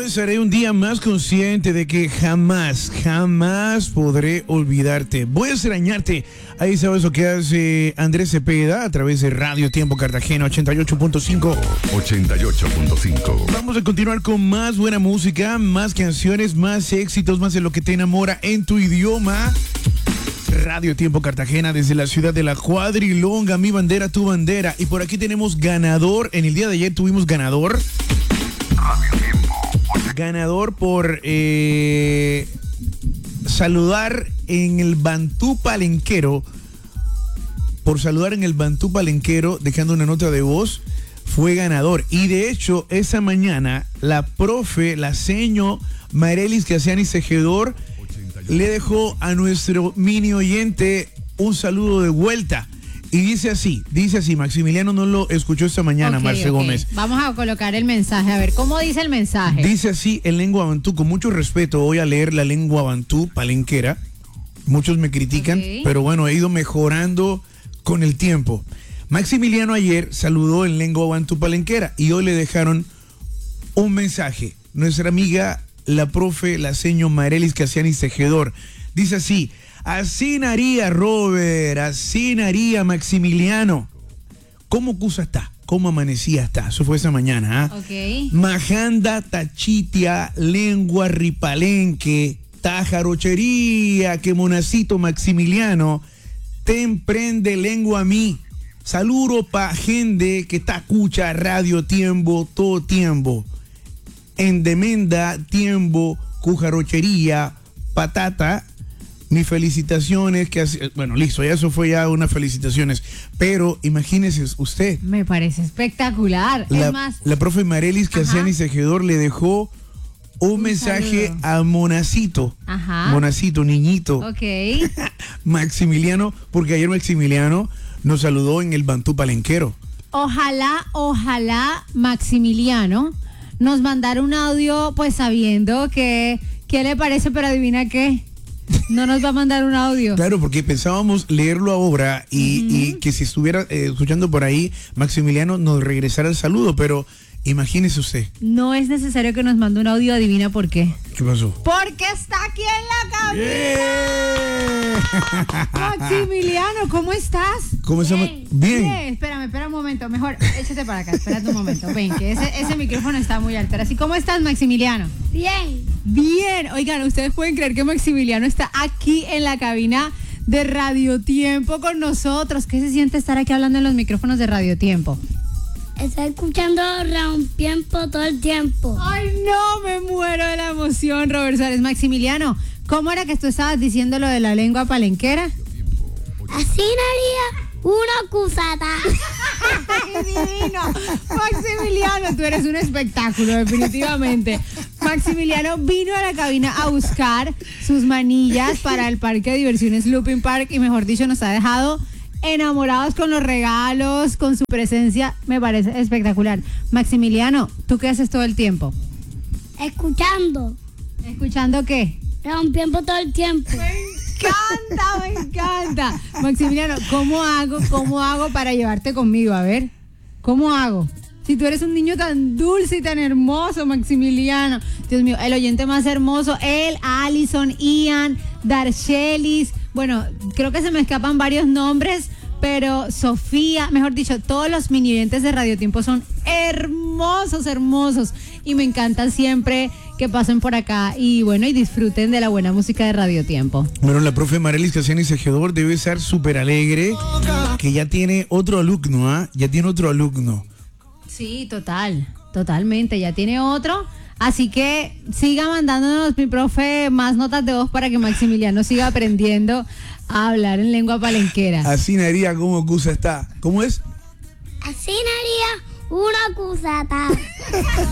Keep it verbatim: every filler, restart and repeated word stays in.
Hoy seré un día más consciente de que jamás, jamás podré olvidarte. Voy a extrañarte. Ahí sabes lo que hace Andrés Cepeda a través de Radio Tiempo Cartagena ochenta y ocho punto cinco. ochenta y ocho punto cinco. Vamos a continuar con más buena música, más canciones, más éxitos, más de lo que te enamora en tu idioma. Radio Tiempo Cartagena desde la ciudad de La Cuadrilonga, mi bandera, tu bandera. Y por aquí tenemos ganador. En el día de ayer tuvimos ganador. Radio Tiempo. Ganador por eh, saludar en el Bantú Palenquero. Por saludar en el Bantú Palenquero, dejando una nota de voz, fue ganador. Y de hecho, esa mañana, la profe, la seño Marelis Casiani Cejedor, le dejó a nuestro mini oyente un saludo de vuelta. Y dice así, dice así, Maximiliano no lo escuchó esta mañana, okay, Marce okay. Gómez. Vamos a colocar el mensaje, a ver, ¿cómo dice el mensaje? Dice así en lengua bantú, con mucho respeto voy a leer la lengua bantú palenquera. Muchos me critican, okay. pero bueno, he ido mejorando con el tiempo. Maximiliano ayer saludó en lengua bantú palenquera y hoy le dejaron un mensaje. Nuestra amiga, la profe, la seño Marelis Casiani Cejedor, dice así: así naría Robert, así naría Maximiliano. ¿Cómo cusa está? ¿Cómo amanecía está? Eso fue esa mañana, ¿ah? Ok. Majanda, tachitia, lengua ripalenque, tajarochería, que monacito Maximiliano, te emprende lengua a mí. Saludo pa' gente que está escucha Radio Tiempo todo tiempo. En demenda tiempo, cujarochería, patata. Mis felicitaciones, que hace, bueno, listo, ya eso fue ya unas felicitaciones, pero imagínese usted. Me parece espectacular. La, es más, la profe Marelis Casiani Cejedor le dejó un, un mensaje saludo a Monacito. Ajá. Monacito, niñito. Ok. Maximiliano, porque ayer Maximiliano nos saludó en el Bantú Palenquero. Ojalá, ojalá Maximiliano nos mandara un audio, pues sabiendo que, ¿qué le parece? Pero adivina qué. No nos va a mandar un audio. Claro, porque pensábamos leerlo ahora y, uh-huh. y que si estuviera eh, escuchando por ahí, Maximiliano nos regresara el saludo, pero imagínese usted. No es necesario que nos mande un audio, adivina por qué. ¿Qué pasó? Porque está aquí en la cabina. Yeah. Maximiliano, ¿cómo estás? ¿Cómo estamos? Bien. Bien. Bien. Espérame, espera un momento. Mejor, échate para acá, espérate un momento. Ven, que ese, ese micrófono está muy alto. Así, ¿cómo estás, Maximiliano? Bien. Bien. Oigan, ¿ustedes pueden creer que Maximiliano está aquí en la cabina de Radio Tiempo con nosotros? ¿Qué se siente estar aquí hablando en los micrófonos de Radio Tiempo? Estoy escuchando Radio Tiempo todo el tiempo. Ay, no, me muero de la emoción, Robert Suárez. Maximiliano, ¿cómo era que tú estabas diciendo lo de la lengua palenquera? Así naría una cusata. ¡Ay, divino! Maximiliano, tú eres un espectáculo, definitivamente. Maximiliano vino a la cabina a buscar sus manillas para el parque de diversiones Looping Park y, mejor dicho, nos ha dejado enamorados con los regalos, con su presencia. Me parece espectacular. Maximiliano, ¿tú qué haces todo el tiempo? Escuchando. ¿Escuchando qué? Radio Tiempo todo el tiempo. Me encanta, me encanta. Maximiliano, ¿cómo hago, cómo hago para llevarte conmigo? A ver, ¿cómo hago? Si tú eres un niño tan dulce y tan hermoso, Maximiliano. Dios mío, el oyente más hermoso, él, Allison, Ian, Darchelis. Bueno, creo que se me escapan varios nombres, pero Sofía, mejor dicho, todos los mini oyentes de Radio Tiempo son hermosos, hermosos. Y me encanta siempre que pasen por acá y bueno, y disfruten de la buena música de Radio Tiempo. Bueno, la profe Marelis Casiani Cejedor debe estar súper alegre, que ya tiene otro alumno, ¿ah? ¿eh? Ya tiene otro alumno. Sí, total, totalmente, ya tiene otro. Así que siga mandándonos, mi profe, más notas de voz para que Maximiliano siga aprendiendo a hablar en lengua palenquera. Así naría como Cusa está. ¿Cómo es? Así naría una cusata.